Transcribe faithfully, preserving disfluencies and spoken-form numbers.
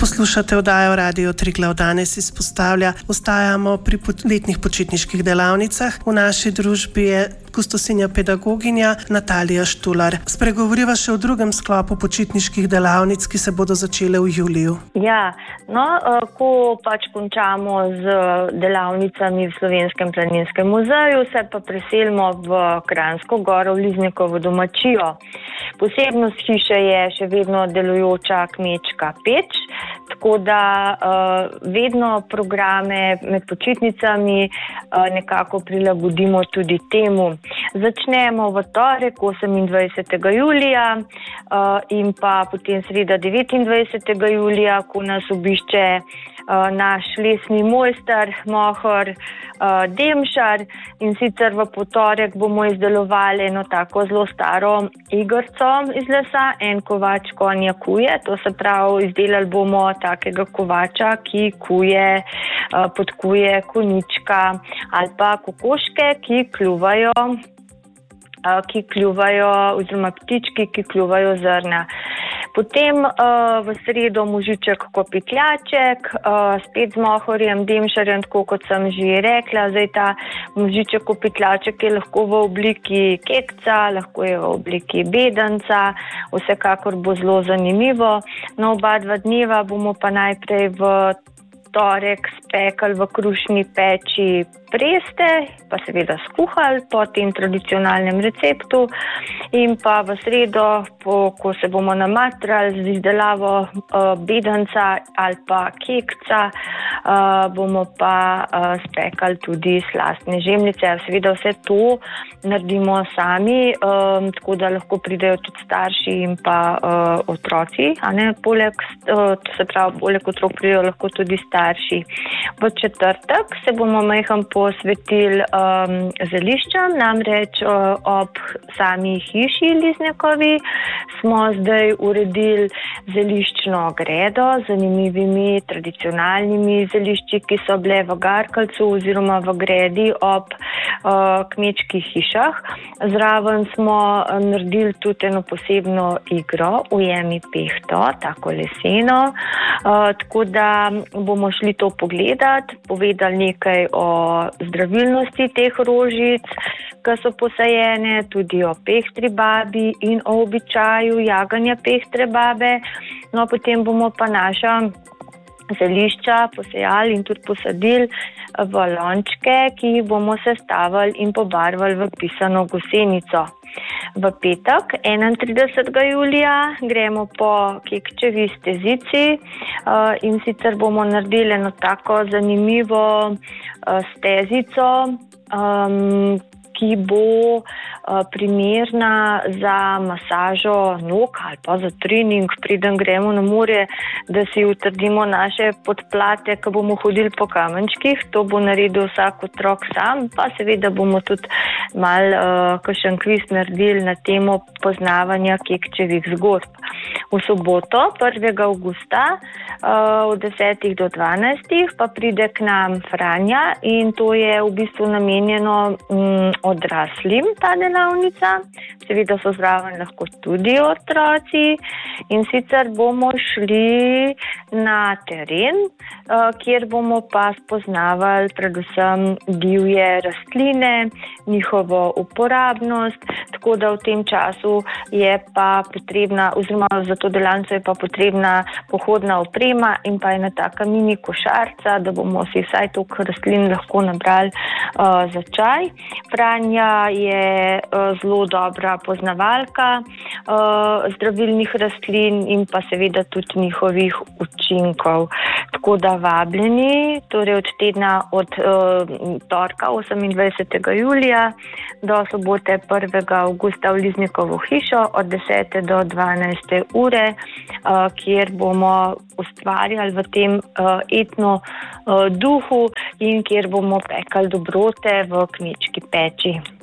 Poslušate oddajo Radio Triglav. Danes izpostavlja, ostajamo pri letnih počitniških delavnicah. V naši družbi je kustosinja pedagoginja Natalija Štular. Spregovoriva še o drugem sklopu počitniških delavnic, ki se bodo začele v juliju. Ja, no, ko pač končamo z delavnicami v Slovenskem planinskem muzeju, se pa preselimo v Kranjsko Goro, v Liznikovo domačijo. Posebnost hiše je še vedno delujoča kmečka peč, tako da uh, vedno programe med počitnicami uh, nekako prilagodimo tudi temu. Začnemo v torek osemindvajsetega julija uh, in pa potem sreda devetindvajsetega julija, ko nas obišče uh, naš lesni mojster, mohor uh, Demšar, in sicer v potorek bomo izdelovali eno tako zelo staro igrico iz lesa, en kovač konja kuje, to se pravi, izdelali bomo takega kovača, ki kuje, uh, podkuje konička ali pa kokoške, ki kljuvajo ki kljuvajo, oziroma ptički, ki kljuvajo zrna. Potem uh, v sredo možiček kopitljaček, uh, spet z mohorjem Demšarjem, tako kot sem že rekla. Zdaj ta možiček kopitljaček je lahko v obliki kekca, lahko je v obliki bedanca, vsekakor bo zelo zanimivo. No, oba dva dneva bomo pa najprej v torek spekali v krušni peči preste, pa seveda skuhali po tem tradicionalnem receptu, in pa v sredo, po, ko se bomo namatrali z izdelavo uh, bedanca ali pa kekca, uh, bomo pa uh, spekali tudi slastne žemljice. Seveda vse to naredimo sami, um, tako da lahko pridejo tudi starši in pa uh, otroci, a ne, poleg, uh, to se pravi, poleg otrok pridejo lahko tudi starši. V četrtek se bomo majhen posvetili um, zeliščam, namreč uh, ob sami hiši Liznikovi smo zdaj uredili zeliščno gredo z zanimivimi tradicionalnimi zelišči, ki so bile v garkalcu oziroma v gredi ob uh, kmečkih hišah. Zraven smo naredili tudi eno posebno igro, ujemi pehto, tako leseno, uh, tako da bomo šli to pogledati, povedali nekaj o zdravilnosti teh rožic, ki so posajene, tudi o pehtri babi in o običaju jaganja pehtre babe. No, potem bomo pa naša zelišča posejali in tudi posadili v lončke, ki jih bomo sestavili in pobarvali v pisano gosenico. V petek, enaintridesetega julija, gremo po Kekčevi stezici uh, in sicer bomo naredili eno tako zanimivo uh, stezico, um, ki bo uh, primerna za masažo nog ali pa za trening, preden gremo na morje, da si utrdimo naše podplate, ko bomo hodili po kamenčkih. To bo naredil vsak otrok sam, pa seveda bomo tudi mal uh, kakšen kviz naredili na temo poznavanja Kekčevih zgodb. V soboto, prvega avgusta, uh, od desetih do dvanajstih, pa pride k nam Franja in to je v bistvu namenjeno um, odraslim, ta delavnica. Seveda so zraven lahko tudi otroci, in sicer bomo šli na teren, uh, kjer bomo pa spoznavali predvsem divje rastline, njihovo uporabnost, tako da v tem času je pa potrebna, oziroma za to delavnico je pa potrebna pohodna oprema in pa ena taka mini košarca, da bomo si vsaj toliko rastlin lahko nabrali uh, za čaj. Franja je uh, zelo dobra poznavalka uh, zdravilnih rastlin in pa seveda tudi njihovih učinkov. Tako da vabljeni, torej od tedna od uh, torka osemindvajsetega julija do sobote prvega avgusta v Liznikovo hišo od desete do dvanajste ure, uh, kjer bomo ustvarjali v tem uh, etno uh, duhu in kjer bomo pekali dobrote v kmečki peči.